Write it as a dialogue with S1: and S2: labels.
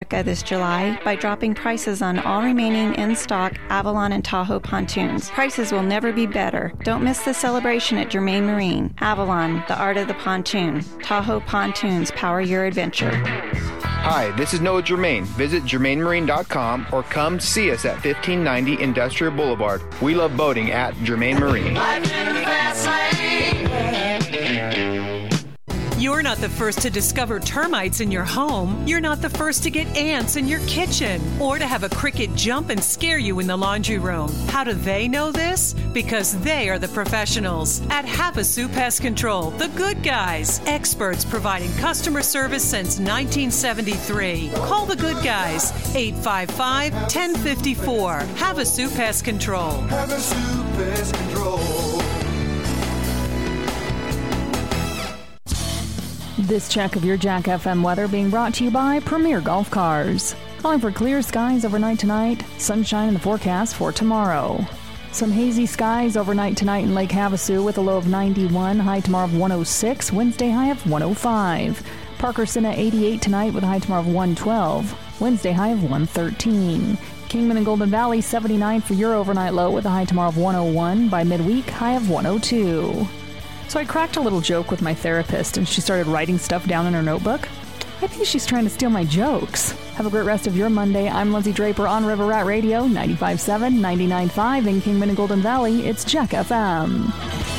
S1: this July by dropping prices on all remaining in-stock Avalon and Tahoe pontoons. Prices will never be better. Don't miss the celebration at Germain Marine. Avalon, the art of the pontoon. Tahoe pontoons power your adventure.
S2: Hi, this is Noah Germain. Visit GermainMarine.com or come see us at 1590 Industrial Boulevard. We love boating at Germain Marine.
S3: You're not the first to discover termites in your home. You're not the first to get ants in your kitchen or to have a cricket jump and scare you in the laundry room. How do they know this? Because they are the professionals at Havasu Pest Control, the good guys. Experts providing customer service since 1973. Call the good guys, 855-1054. Havasu Pest Control.
S4: Havasu Pest Control.
S5: This check of your Jack FM weather being brought to you by Premier Golf Cars. Calling for clear skies overnight tonight, sunshine in the forecast for tomorrow. Some hazy skies overnight tonight in Lake Havasu with a low of 91, high tomorrow of 106, Wednesday high of 105. Parkerson at 88 tonight with a high tomorrow of 112, Wednesday high of 113. Kingman and Golden Valley 79 for your overnight low with a high tomorrow of 101, by midweek high of 102. So I cracked a little joke with my therapist, and she started writing stuff down in her notebook. I think she's trying to steal my jokes. Have a great rest of your Monday. I'm Lindsay Draper on River Rat Radio, 95.7, 99.5 in Kingman and Golden Valley. It's Jack FM.